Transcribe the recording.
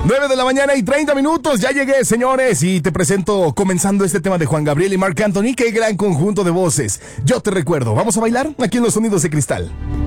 9 de la mañana y 30 minutos. Ya llegué, señores, y te presento comenzando este tema de Juan Gabriel y Marc Anthony. Qué gran conjunto de voces. Yo te recuerdo, ¿vamos a bailar? Aquí en los Sonidos de Cristal.